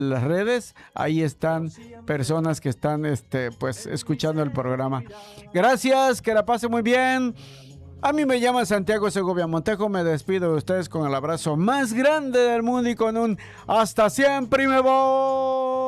las redes, ahí están personas que están pues escuchando el programa. Gracias, que la pase muy bien. A mí me llama Santiago Segovia Montejo, me despido de ustedes con el abrazo más grande del mundo y con un hasta siempre y me voy.